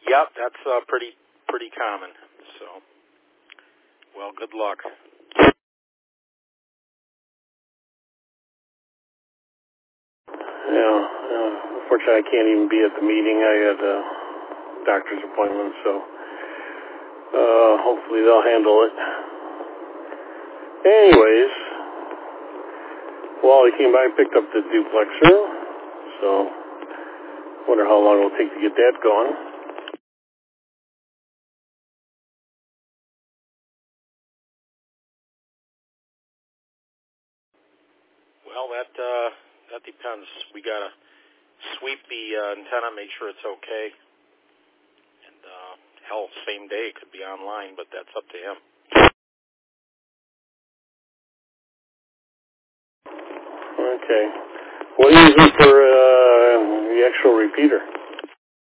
Yep, that's pretty common. So, well, good luck. Yeah, unfortunately, I can't even be at the meeting. I had a doctor's appointment, so hopefully they'll handle it. Anyways, Wally came by and picked up the duplexer, so wonder how long it'll take to get that going. Well, that depends. We gotta sweep the antenna, make sure it's okay, and hell, same day it could be online, but that's up to him. Okay. What are you using for the actual repeater?